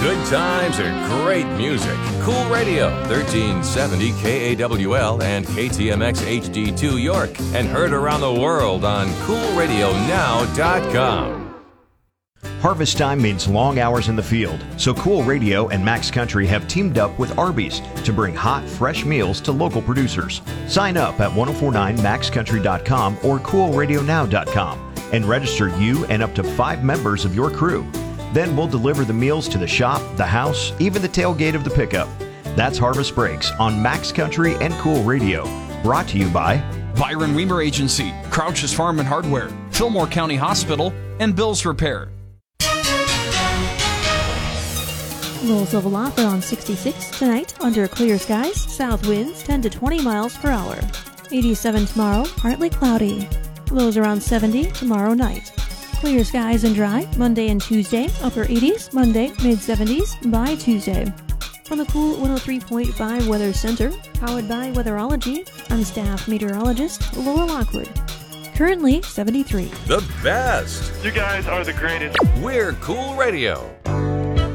Good times and great music. Cool Radio, 1370 KAWL and KTMX HD2 York, and heard around the world on CoolRadioNow.com. Harvest time means long hours in the field, so Cool Radio and Max Country have teamed up with Arby's to bring hot, fresh meals to local producers. Sign up at 1049maxcountry.com or CoolRadioNow.com and register you and up to 5 members of your crew. Then we'll deliver the meals to the shop, the house, even the tailgate of the pickup. That's Harvest Breaks on Max Country and Cool Radio. Brought to you by Byron Weimer Agency, Crouch's Farm and Hardware, Fillmore County Hospital, and Bill's Repair. Low Silver offer on 66 tonight under clear skies, south winds 10 to 20 miles per hour. 87 tomorrow, partly cloudy. Lows around 70 tomorrow night. Clear skies and dry Monday and Tuesday, upper 80s, Monday, mid 70s by Tuesday. From the Cool 103.5 Weather Center, powered by Weatherology, I'm staff meteorologist Laura Lockwood. Currently 73. The best. You guys are the greatest. We're Cool Radio.